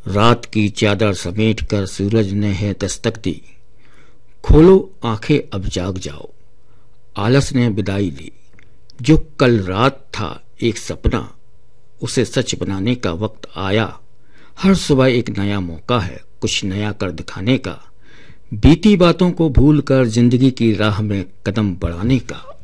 रात की चादर समेटकर सूरज ने है दस्तक दी। खोलो आंखें अब जाग जाओ। आलस ने विदाई ली। जो कल रात था एक सपना, उसे सच बनाने का वक्त आया। हर सुबह एक नया मौका है कुछ नया कर दिखाने का। बीती बातों को भूलकर जिंदगी की राह में कदम बढ़ाने का।